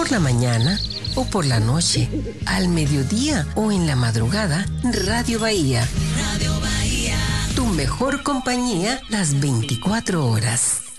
por la mañana o por la noche, al mediodía o en la madrugada, Radio Bahía. Radio Bahía. Tu mejor compañía las 24 horas.